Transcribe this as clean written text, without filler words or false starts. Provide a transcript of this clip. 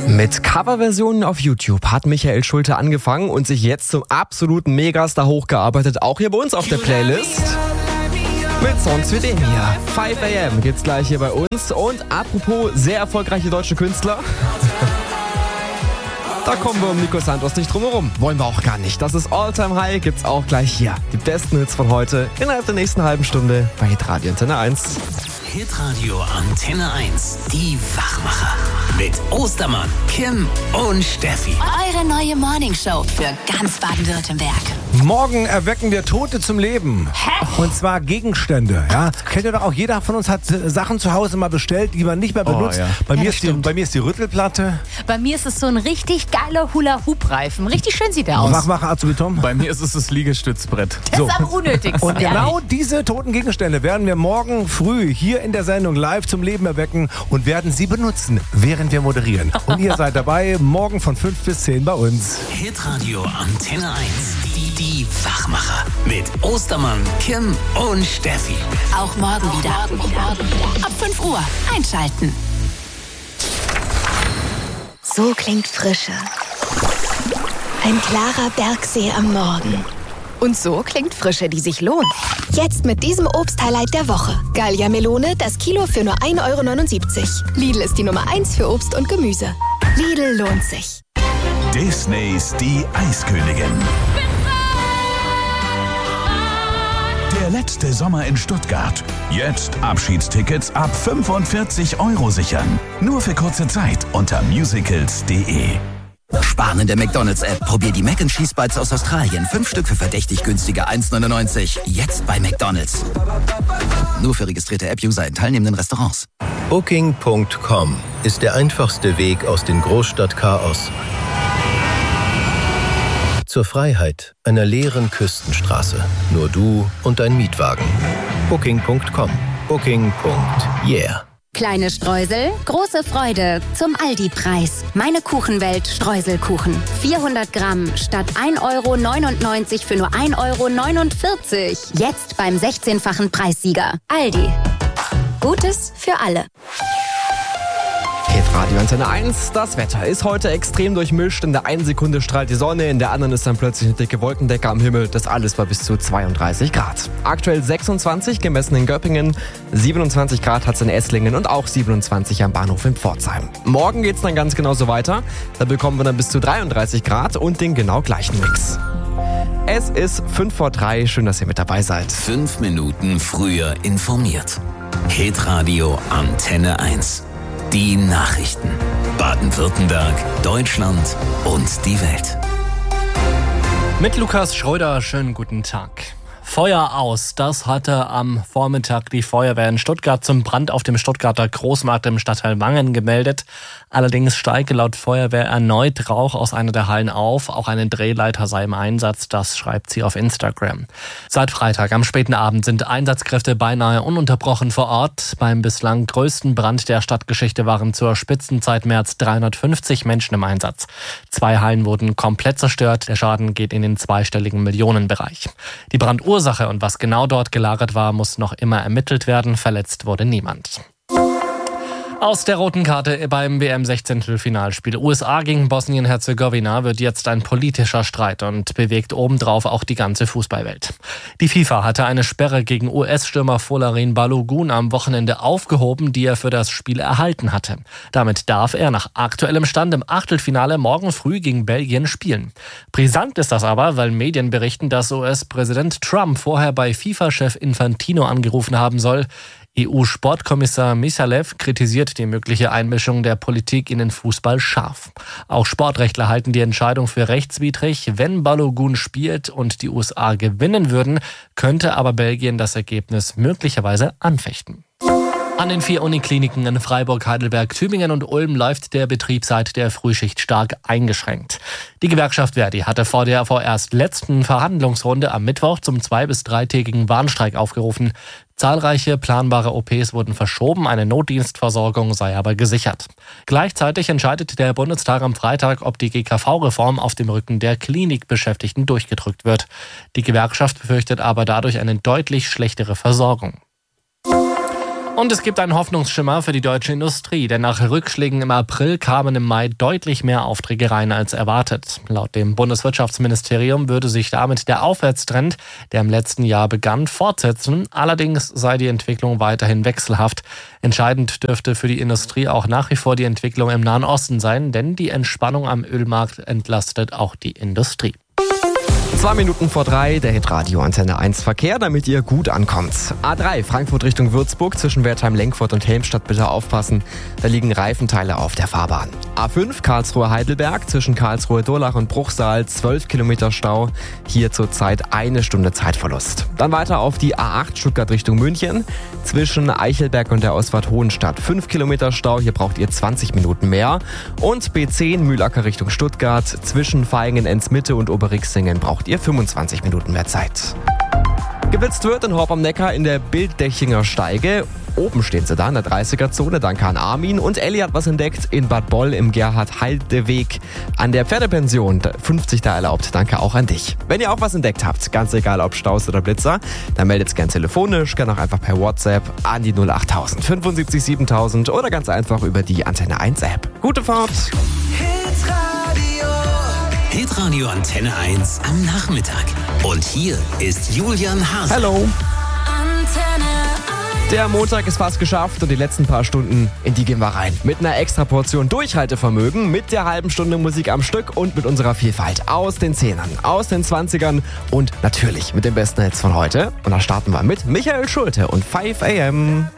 Mit Coverversionen auf YouTube hat Michael Schulte angefangen und sich jetzt zum absoluten Megastar hochgearbeitet, auch hier bei uns auf der Playlist. Mit Songs wie dem hier. 5 AM geht's gleich hier bei uns. Und apropos sehr erfolgreiche deutsche Künstler, da kommen wir um Nico Santos nicht drum herum. Wollen wir auch gar nicht. Das ist All-Time High, gibt's auch gleich hier. Die besten Hits von heute innerhalb der nächsten halben Stunde bei Hitradio Antenne 1. Hitradio Antenne 1, die Wachmacher. Mit Ostermann, Kim und Steffi. Eure neue Morningshow für ganz Baden-Württemberg. Morgen erwecken wir Tote zum Leben. Hä? Und zwar Gegenstände. Ja? Kennt ihr doch auch, jeder von uns hat Sachen zu Hause mal bestellt, die man nicht mehr benutzt. Ja. Bei mir ist die Rüttelplatte. Bei mir ist es so ein richtig geiler Hula-Hoop-Reifen. Richtig schön sieht der aus. Wachmacher Azubitom. Bei mir ist es das Liegestützbrett. Das ist am unnötigsten. Und genau diese toten Gegenstände werden wir morgen früh hier in der Sendung live zum Leben erwecken und werden sie benutzen, während wir moderieren. Und ihr seid dabei, morgen von 5 bis 10 bei uns. Hitradio Antenne 1, die Wachmacher. Mit Ostermann, Kim und Steffi. Auch morgen wieder. Ab 5 Uhr einschalten. So klingt Frische. Ein klarer Bergsee am Morgen. Und so klingt Frische, die sich lohnt. Jetzt mit diesem Obsthighlight der Woche. Gallia Melone, das Kilo für nur 1,79 €. Lidl ist die Nummer 1 für Obst und Gemüse. Lidl lohnt sich. Disneys Die Eiskönigin. Der letzte Sommer in Stuttgart. Jetzt Abschiedstickets ab 45 € sichern. Nur für kurze Zeit unter musicals.de. Sparen in der McDonalds-App. Probier die Mac & Cheese Bites aus Australien. 5 Stück für verdächtig günstige 1,99. Jetzt bei McDonalds. Nur für registrierte App-User in teilnehmenden Restaurants. Booking.com ist der einfachste Weg aus dem Großstadtchaos zur Freiheit einer leeren Küstenstraße. Nur du und dein Mietwagen. Booking.com. Booking.yeah. Kleine Streusel, große Freude zum Aldi-Preis. Meine Kuchenwelt Streuselkuchen. 400 Gramm statt 1,99 € für nur 1,49 €. Jetzt beim 16-fachen Preissieger. Aldi. Gutes für alle. Hitradio Antenne 1, das Wetter ist heute extrem durchmischt. In der einen Sekunde strahlt die Sonne, in der anderen ist dann plötzlich eine dicke Wolkendecke am Himmel. Das alles bei bis zu 32 Grad. Aktuell 26 gemessen in Göppingen, 27 Grad hat es in Esslingen und auch 27 am Bahnhof in Pforzheim. Morgen geht's dann ganz genauso weiter. Da bekommen wir dann bis zu 33 Grad und den genau gleichen Mix. Es ist 5 vor 3, schön, dass ihr mit dabei seid. 5 Minuten früher informiert. Hitradio Antenne 1. Die Nachrichten. Baden-Württemberg, Deutschland und die Welt. Mit Lukas Schröder, schönen guten Tag. Feuer aus, das hatte am Vormittag die Feuerwehr in Stuttgart zum Brand auf dem Stuttgarter Großmarkt im Stadtteil Wangen gemeldet. Allerdings steige laut Feuerwehr erneut Rauch aus einer der Hallen auf. Auch eine Drehleiter sei im Einsatz, das schreibt sie auf Instagram. Seit Freitag am späten Abend sind Einsatzkräfte beinahe ununterbrochen vor Ort. Beim bislang größten Brand der Stadtgeschichte waren zur Spitzenzeit mehr als 350 Menschen im Einsatz. 2 Hallen wurden komplett zerstört. Der Schaden geht in den zweistelligen Millionenbereich. Die Brandursache und was genau dort gelagert war, muss noch immer ermittelt werden. Verletzt wurde niemand. Aus der roten Karte beim WM-16-Finalspiel USA gegen Bosnien-Herzegowina wird jetzt ein politischer Streit und bewegt obendrauf auch die ganze Fußballwelt. Die FIFA hatte eine Sperre gegen US-Stürmer Folarin Balogun am Wochenende aufgehoben, die er für das Spiel erhalten hatte. Damit darf er nach aktuellem Stand im Achtelfinale morgen früh gegen Belgien spielen. Brisant ist das aber, weil Medien berichten, dass US-Präsident Trump vorher bei FIFA-Chef Infantino angerufen haben soll. EU-Sportkommissar Misalev kritisiert die mögliche Einmischung der Politik in den Fußball scharf. Auch Sportrechtler halten die Entscheidung für rechtswidrig. Wenn Balogun spielt und die USA gewinnen würden, könnte aber Belgien das Ergebnis möglicherweise anfechten. An den 4 Unikliniken in Freiburg, Heidelberg, Tübingen und Ulm läuft der Betrieb seit der Frühschicht stark eingeschränkt. Die Gewerkschaft Verdi hatte vor der vorerst letzten Verhandlungsrunde am Mittwoch zum 2- bis 3-tägigen Warnstreik aufgerufen. Zahlreiche planbare OPs wurden verschoben, eine Notdienstversorgung sei aber gesichert. Gleichzeitig entscheidet der Bundestag am Freitag, ob die GKV-Reform auf dem Rücken der Klinikbeschäftigten durchgedrückt wird. Die Gewerkschaft befürchtet aber dadurch eine deutlich schlechtere Versorgung. Und es gibt einen Hoffnungsschimmer für die deutsche Industrie, denn nach Rückschlägen im April kamen im Mai deutlich mehr Aufträge rein als erwartet. Laut dem Bundeswirtschaftsministerium würde sich damit der Aufwärtstrend, der im letzten Jahr begann, fortsetzen. Allerdings sei die Entwicklung weiterhin wechselhaft. Entscheidend dürfte für die Industrie auch nach wie vor die Entwicklung im Nahen Osten sein, denn die Entspannung am Ölmarkt entlastet auch die Industrie. 2 Minuten vor 3, der Hitradio Antenne 1 Verkehr, damit ihr gut ankommt. A3 Frankfurt Richtung Würzburg zwischen Wertheim-Lenkfurt und Helmstadt, bitte aufpassen. Da liegen Reifenteile auf der Fahrbahn. A5 Karlsruhe-Heidelberg zwischen Karlsruhe-Durlach und Bruchsal 12 Kilometer Stau. Hier zurzeit 1 Stunde Zeitverlust. Dann weiter auf die A8 Stuttgart Richtung München zwischen Eichelberg und der Ausfahrt Hohenstadt 5 Kilometer Stau. Hier braucht ihr 20 Minuten mehr. Und B10 Mühlacker Richtung Stuttgart zwischen Vaihingen-Enz-Mitte und Oberrixingen braucht ihr 25 Minuten mehr Zeit. Geblitzt wird in Horb am Neckar in der Bilddächinger Steige. Oben stehen sie da in der 30er-Zone. Danke an Armin. Und Elli hat was entdeckt in Bad Boll im Gerhard-Heide-Weg an der Pferdepension. 50 da erlaubt. Danke auch an dich. Wenn ihr auch was entdeckt habt, ganz egal ob Staus oder Blitzer, dann meldet es gern telefonisch, gern auch einfach per WhatsApp an die 08000 75 7000 oder ganz einfach über die Antenne 1 App. Gute Fahrt! Hitradio Antenne 1 am Nachmittag. Und hier ist Julian Hase. Hallo. Der Montag ist fast geschafft und die letzten paar Stunden, in die gehen wir rein. Mit einer extra Portion Durchhaltevermögen, mit der halben Stunde Musik am Stück und mit unserer Vielfalt aus den 10ern, aus den 20ern und natürlich mit den besten Hits von heute. Und da starten wir mit Michael Schulte und 5 AM.